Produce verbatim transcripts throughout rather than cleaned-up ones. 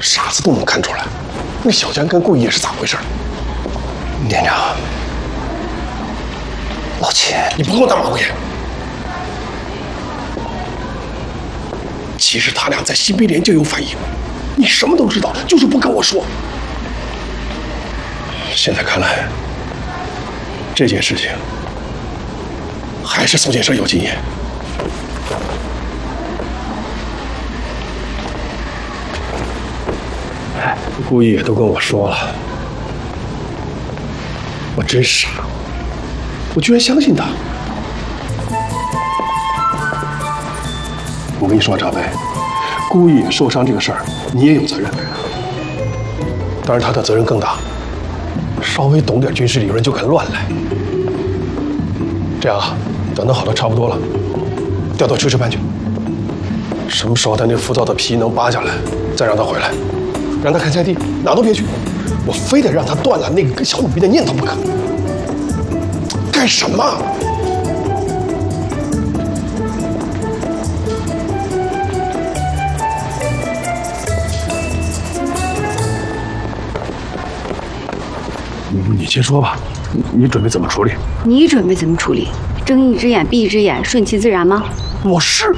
傻子都能看出来，那小江跟顾一也是咋回事？ 连长，老钱， 你不跟我打马虎眼。其实他俩在西北连就有反应，你什么都知道，就是不跟我说。现在看来，这件事情还是宋建设有经验。哎，顾一也都跟我说了，我真傻，我居然相信他。我跟你说，张飞，顾一也受伤这个事儿，你也有责任。当然，他的责任更大，稍微懂点军事理论就敢乱来。这样啊，等等好的差不多了，调到炊事班去。什么时候他那浮躁的皮能扒下来，再让他回来，让他看菜地，哪都别去。我非得让他断了那个跟小鲁逼的念头不可。干什么？你先说吧，你准备怎么处理？ 你准备怎么处理？睁一只眼闭一只眼，顺其自然吗？ 我是，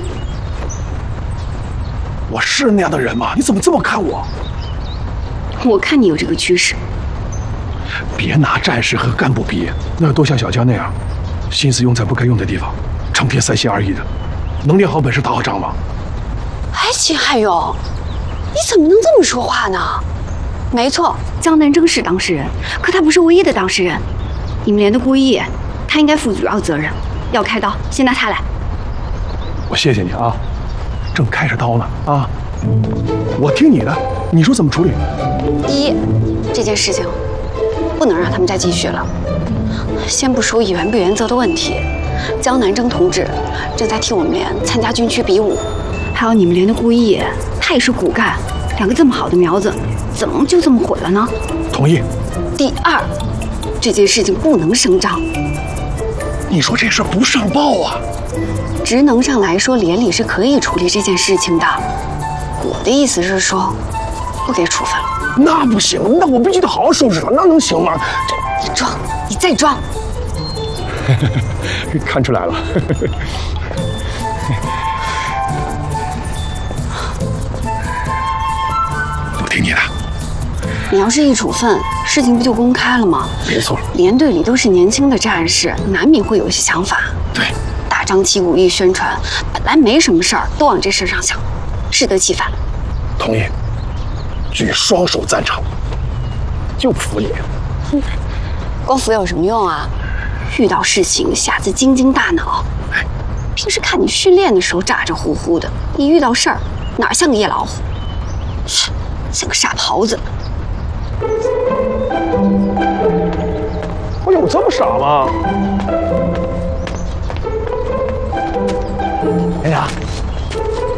我是那样的人吗？你怎么这么看我？ 我看你有这个趋势。 别拿战士和干部比，那都像小江那样，心思用在不该用的地方，成偏三心二意的，能练好本事打好仗吗？ 哎，秦汉勇，你怎么能这么说话呢？没错， 江南征是当事人，可他不是唯一的当事人。你们连的顾一，他应该负主要责任。要开刀，先拿他来。 我谢谢你啊，正开着刀呢啊，我听你的，你说怎么处理？ 第一，这件事情不能让他们再继续了。先不说以原不原则的问题，江南征同志正在替我们连参加军区比武， 还有你们连的顾一，他也是骨干，两个这么好的苗子，怎么就这么毁了呢？ 同意。 第二，这件事情不能声张。 你说这事不上报啊？ 职能上来说，连里是可以处理这件事情的。我的意思是说，不给处分了。 那不行，那我必须得好好收拾他，那能行吗？ 你装，你再装。 看出来了。我听你的。 你要是一处分，事情不就公开了吗？ 没错， 连队里都是年轻的战士，难免会有一些想法。 对， 大张旗鼓一宣传，本来没什么事儿，都往这事上想，适得其反。 同意，举双手赞成。就服你。 光服有什么用啊？遇到事情瞎子精精大脑。平时看你训练的时候咋咋呼呼的，一遇到事儿哪像个夜老虎，切，像个傻狍子。 我有这么傻吗？ 连长。